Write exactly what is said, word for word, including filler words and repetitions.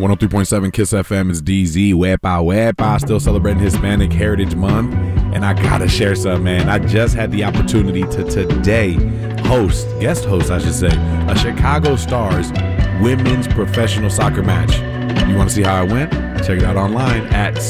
one oh three point seven Kiss F M is D Z. Wepa Wepa. Still celebrating Hispanic Heritage Month. And I gotta share some, man. I just had the opportunity to today host, guest host, I should say, a Chicago Stars women's professional soccer match. You want to see how it went? Check it out online at